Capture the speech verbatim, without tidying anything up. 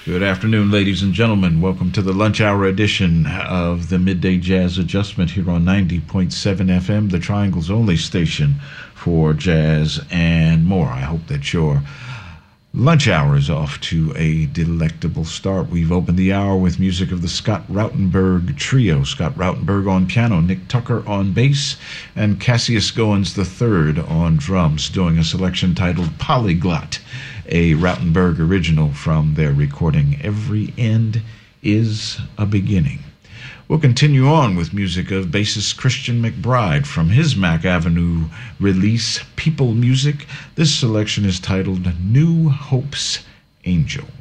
Good afternoon, ladies and gentlemen. Welcome to the lunch hour edition of the Midday Jazz Adjustment here on ninety point seven F M, the Triangle's only station for jazz and more. I hope that your lunch hour is off to a delectable start. We've opened the hour with music of the Scott Rautenberg Trio. Scott Rautenberg on piano, Nick Tucker on bass, and Cassius Goins the third on drums, doing a selection titled Polyglot, a Rautenberg original from their recording Every End is a Beginning. We'll continue on with music of bassist Christian McBride from his Mack Avenue release, People Music. This selection is titled New Hope's Angel.